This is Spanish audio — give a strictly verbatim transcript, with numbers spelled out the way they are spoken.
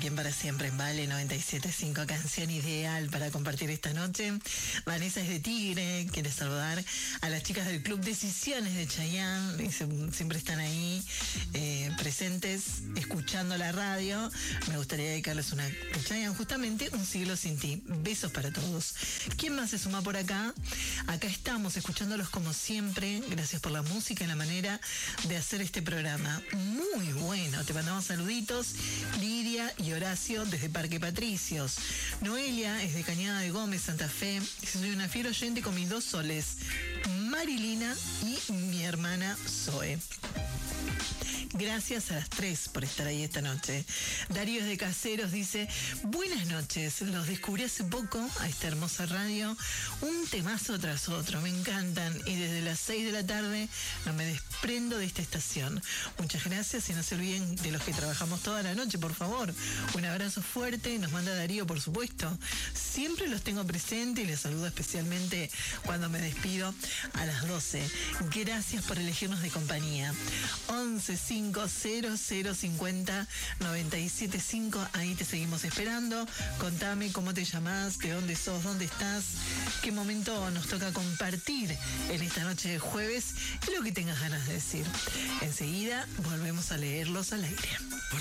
aquí en Para Siempre en Vale noventa y siete punto cinco, canción ideal para compartir esta noche. Vanessa es de Tigre, quiere saludar a las chicas del Club Decisiones de Chayanne, dice, siempre están ahí eh, presentes, escuchando la radio. Me gustaría dedicarles una de Chayanne, justamente Un siglo sin ti. Besos para todos. ¿Quién más se suma por acá? Acá estamos escuchándolos como siempre. Gracias por la música y la manera de hacer este programa. Muy bueno, te mandamos saluditos. Lidia y Horacio desde Parque Patricios. Noelia es de Cañada de Gómez, Santa Fe. Dice, soy una fiel oyente con mis dos soles, Marilina y mi hermana Zoe. Gracias a las tres por estar ahí esta noche. Darío es de Caseros, dice, buenas noches, los descubrí hace poco a esta hermosa radio, un temazo tras otro, me encantan, y desde las seis de la tarde no me desprendo de esta estación. Muchas gracias y no se olviden de los que trabajamos toda la noche, por favor. Un abrazo fuerte, nos manda Darío, por supuesto. Siempre los tengo presente y les saludo especialmente cuando me despido a las doce. Gracias por elegirnos de compañía. once cinco cero cero cincuenta noventa y siete cinco, ahí te seguimos esperando. Contame cómo te llamás, de dónde sos, dónde estás, qué momento nos toca compartir en esta noche de jueves y lo que tengas ganas de decir. Enseguida volvemos a leerlos al aire.